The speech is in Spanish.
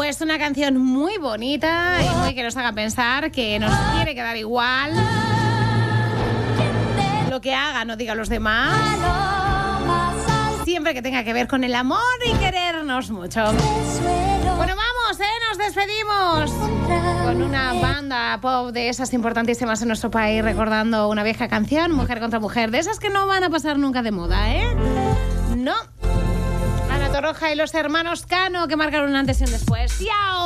Pues una canción muy bonita y muy que nos haga pensar que nos tiene que dar igual lo que hagan o digan los demás, siempre que tenga que ver con el amor y querernos mucho. Bueno, vamos, nos despedimos con una banda pop de esas importantísimas en nuestro país, recordando una vieja canción, Mujer contra Mujer, de esas que no van a pasar nunca de moda, No. Ana Torroja y los hermanos Cano, que marcaron un antes y un después. ¡Yao!